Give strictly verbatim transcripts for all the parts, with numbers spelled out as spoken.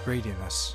Radiance.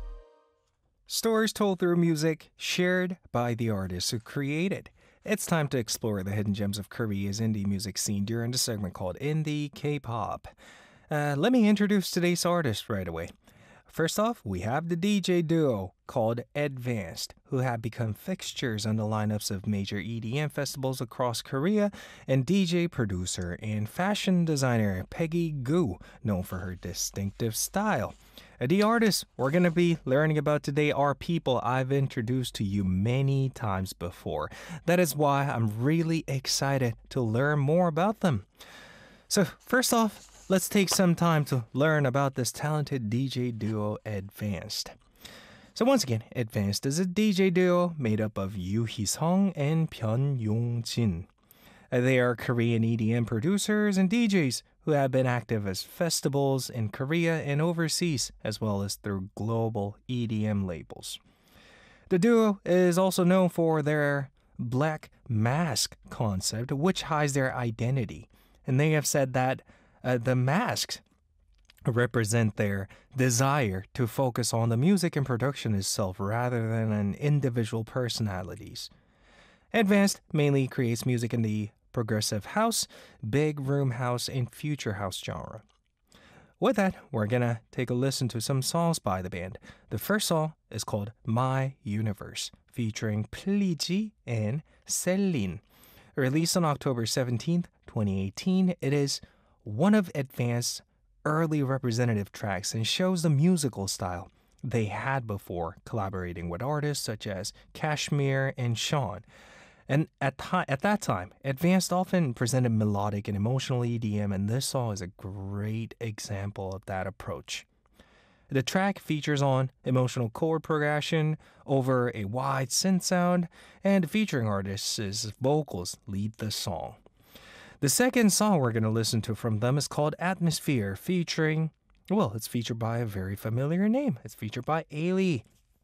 Stories told through music, shared by the artists who create it. It's time to explore the hidden gems of Korea's indie music scene during the segment called Indie K-pop. Uh, let me introduce today's artist right away. First off, we have the D J duo called Advanced, who have become fixtures on the lineups of major E D M festivals across Korea, and D J producer and fashion designer Peggy Goo, known for her distinctive style. Uh, The artists we're going to be learning about today are people I've introduced to you many times before. That is why I'm really excited to learn more about them. So, first off, let's take some time to learn about this talented D J duo, Advanced. So once again, Advanced is a D J duo made up of Yoo Hee-sung and Byun Yong-jin. Uh, They are Korean E D M producers and D Js who have been active as festivals in Korea and overseas, as well as through global E D M labels. The duo is also known for their black mask concept, which hides their identity. And they have said that uh, the masks represent their desire to focus on the music and production itself rather than on individual personalities. Advanced mainly creates music in the progressive house, big room house, and future house genre. With that, we're gonna take a listen to some songs by the band. The first song is called My Universe, featuring Pleeji and Selin. Released on October seventeenth, twenty eighteen, it is one of Advanced's early representative tracks and shows the musical style they had before collaborating with artists such as Kashmir and Sean. And at, ti- at that time, Advanced often presented melodic and emotional E D M, and this song is a great example of that approach. The track features on emotional chord progression over a wide synth sound, and featuring artists' vocals lead the song. The second song we're going to listen to from them is called Atmosphere, featuring, well, it's featured by a very familiar name. It's featured by Ailey,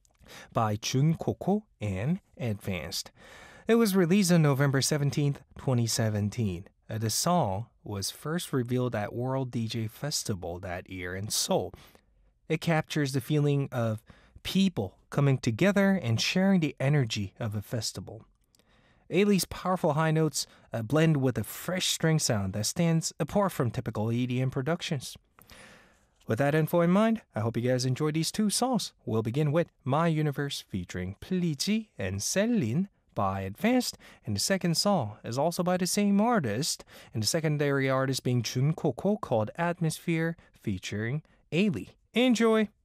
by Jun Koko and Advanced. It was released on November seventeenth, twenty seventeen. Uh, The song was first revealed at World D J Festival that year in Seoul. It captures the feeling of people coming together and sharing the energy of a festival. Ailey's powerful high notes uh, blend with a fresh string sound that stands apart from typical E D M productions. With that info in mind, I hope you guys enjoy these two songs. We'll begin with My Universe featuring Pleeji and Selin by Advanced, and the second song is also by the same artist, and the secondary artist being Jun Koko, called Atmosphere featuring Ailey. Enjoy!